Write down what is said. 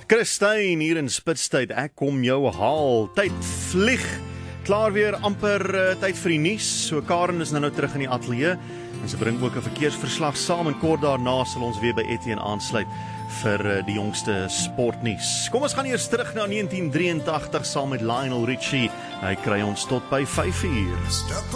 Christine hier in Spitstyd, ek kom jou haal. Tyd vlieg. Klaar weer amper tyd vir die nuus. So Karen is nou terug in die ateljee en sy bring ook 'n verkeersverslag saam en kort daarna sal ons weer by Etienne aansluit vir die jongste sportnuus. Kom ons gaan eers terug na 1983 saam met Lionel Richie. Hy kry ons tot by 5 uur.